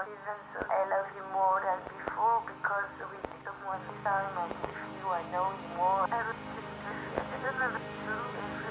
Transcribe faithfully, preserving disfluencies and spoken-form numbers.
even so, I love you more than before because we become one time and with you I know you more. I was just, I don't know if it's true, if